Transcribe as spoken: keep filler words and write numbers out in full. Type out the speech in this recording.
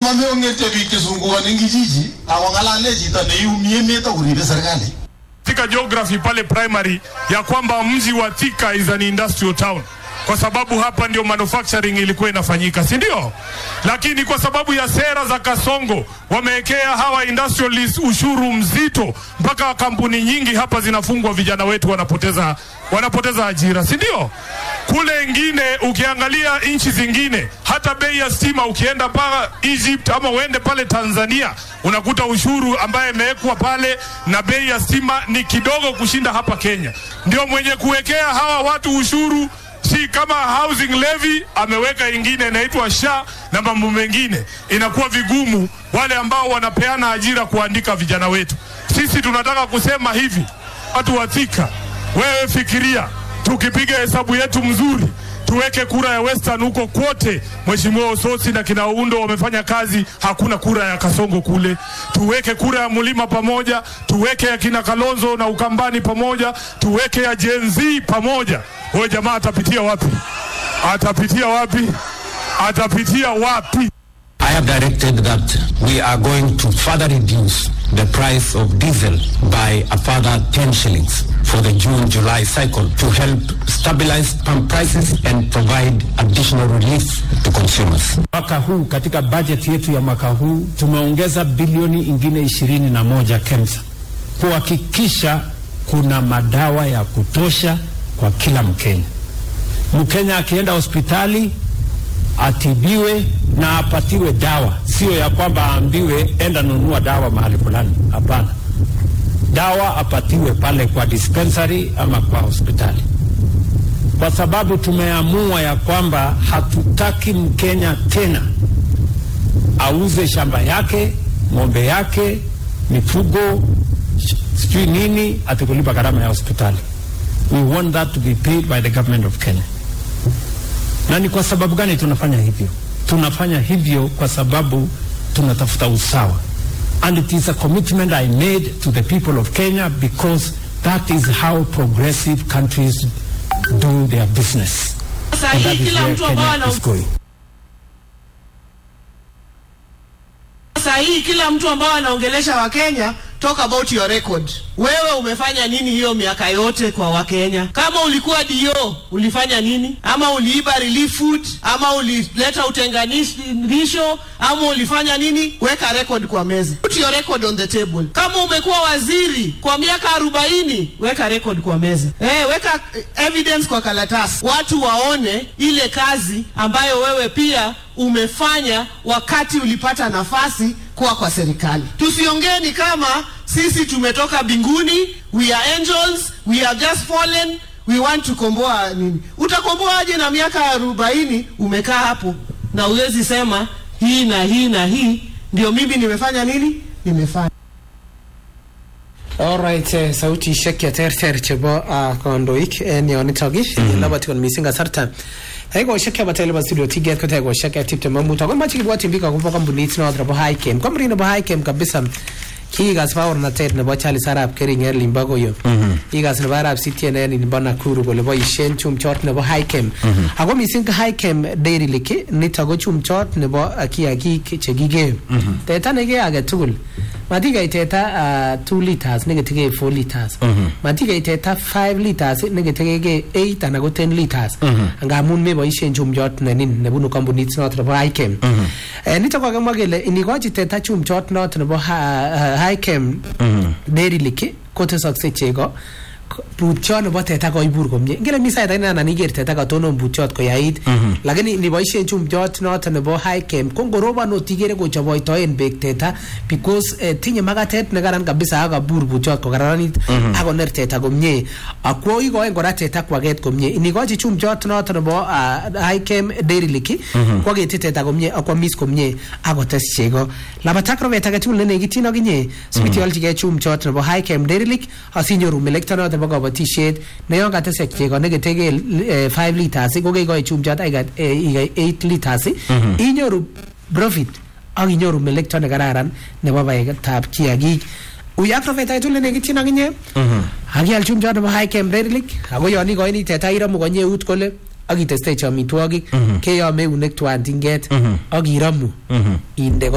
mame ongete biik chesungukan eng kijiji awang'alale chito neiumi emet akuribe serikali. Katika geography pale primary ya kwamba mji wa Thika is an industrial town, kwa sababu hapa ndio manufacturing ilikuwa inafanyika, si ndio? Lakini kwa sababu ya sera za Kasongo wamewekea hawa industrialists ushuru mzito, mpaka kampuni nyingi hapa zinafungwa, vijana wetu wanapoteza wanapoteza ajira, si ndio? Kule ingine ukiangalia nchi zingine, hata bei ya stima ukienda pa Egypt ama uende pale Tanzania, unakuta ushuru ambaye imewekwa pale na bei ya stima ni kidogo kushinda hapa Kenya. Ndio mwenye kuwekea hawa watu ushuru si kama housing levy, ameweka ingine inaitwa S H A na mambo mengine. Inakuwa vigumu wale ambao wanapeana ajira kuandika vijana wetu. Sisi tunataka kusema hivi, watu wa Thika, wewe fikiria, tukipiga hesabu yetu mzuri, tuweke kura ya Western huko kwote, Mheshimiwa Ososi na kina Undo wamefanya kazi, hakuna kura ya Kasongo kule. Tuweke kura ya Mulima pamoja, tuweke ya kina Kalonzo na Ukambani pamoja, tuweke ya Gen Z pamoja. Wewe jamaa atapitia wapi? Atapitia wapi? Atapitia wapi? I have directed that we are going to further reduce the price of diesel by a further ten shillings for the June-July cycle to help stabilize pump prices and provide additional relief to consumers. Mwaka huu katika budget yetu ya mwaka huu tumeongeza bilioni ingine ishirini na moja KEMSA kuhakikisha kuna madawa ya kutosha kwa kila Mkenya. Mkenya akienda hospitali atibiwe na apatiwe dawa, sio ya kwamba aambiwe enda nunua dawa mahali fulani. Hapana, dawa apatiwe pale kwa dispensary ama kwa hospitali, kwa sababu tumeamua ya kwamba hatutaki Mkenya tena auze shamba yake, ng'ombe yake, mifugo, sijui nini, atikulipa gharama ya hospitali. We want that to be paid by the government of Kenya. Na ni kwa sababu gani tunafanya hivyo? Tunafanya hivyo kwa sababu tunatafuta usawa. And it is a commitment I made to the people of Kenya, because that is how progressive countries do their business. And that is where Kenya is going. Sahi kila mtu ambao anaongelesha wa Kenya, talk about your record. Wewe umefanya nini hiyo miaka yote kwa Wakenya? Kama ulikuwa D O, ulifanya nini? Ama uliiba relief food, ama ulileta utenganisho, ama ulifanya nini? Weka record kwa meza. Put your record on the table. Kama umekuwa waziri kwa miaka arobaini, weka record kwa meza. Eh, weka evidence kwa karatasi. Watu waone ile kazi ambayo wewe pia umefanya wakati ulipata nafasi kuwa kwa serikali. Tusiongee ni kama sisi tumetoka binguni, we are angels, we have just fallen, we want to komboa nini. Utakomboa aje na miaka arobaini umekaa hapo na uwezi sema hii na hii na hii ndio mimi nimefanya nini? Nimefanya. Alright, uh, sauti shekia terter chebo uh, kondoik en yonitogi mm-hmm. Labati kon missing asarta Ego shekia batele ba studio tiget kote ego shekia tipte mamuta kon machi bwati mbika ko kampunit no drabo high cam kamri no high cam kabisa kigas power na tet nebo Charles Arap Keringer limbago yo igas nebo Arap City ne ni bana kuru ko lebo ishen chum chort nebo high cam ago missing high cam dairy like nitago chum chort nebo akia ki chegige teta nege age tugul matiga iteta uh, two liters negetege four liters matiga iteta five liters negetege eight anago ten liters ngamun me boishen chum chort nenin nebunu kampunit not nebo high cam eh nitago kama gele inigoji teta chum chort not nebo high cam dairy like kote sakse chego butyo nebo teta ko ibur komye ngele misa ita ina niger teta ka tono butyo ko yait lakini ni boishen chumjot not nebo high cam kongoroba no tigere ko choboitoen bek teta because uh, tinye magatet ne garan kabisa aga bur butyo ko garanit ago ner teta komye akwo igo en gora teta kwaget komye inigoji chumjot not nebo uh, high cam dairy liki ko gete teta komye akwa mis komye ago tes chego labatakro beta ga chule ne gitino ginye spiti altige chumjot nebo high cam dairy lik asinyoru melektono bako batishet na yon katese chego negetege five liters ko gego chumjat ai gat eight liters inyoru profit ak inyoru melekto ne kararan nebo baetab kiagik uya profeta itule negitina ginye agi al chumjat nebo high cam relic ago yoni ko ini teta iramu konye ut kole ak iteste chamitwogik ke yome unek twan tinget ak iramu inde